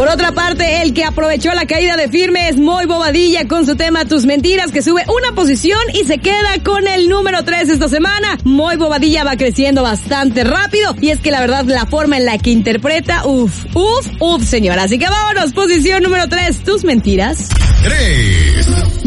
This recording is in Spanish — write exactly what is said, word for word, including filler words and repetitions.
otra parte, el que aprovechó la caída de Firme es Moy Bobadilla con su tema Tus Mentiras, que sube una posición y se queda con el número tres esta semana. Moy Bobadilla va creciendo bastante rápido y es que la verdad la forma en la que interpreta, uff, uff, uff, señora. Así que vámonos, posición número tres, Tus Mentiras. tres.